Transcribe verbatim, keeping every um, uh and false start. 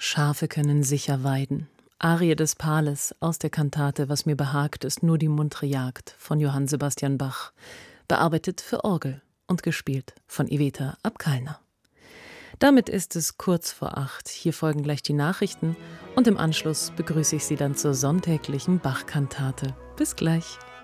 Schafe können sicher weiden. Arie des Pales aus der Kantate »Was mir behagt, ist nur die muntre Jagd« von Johann Sebastian Bach, bearbeitet für Orgel und gespielt von Iveta Abkalner. Damit ist es kurz vor acht. Hier folgen gleich die Nachrichten und im Anschluss begrüße ich Sie dann zur sonntäglichen Bach-Kantate. Bis gleich.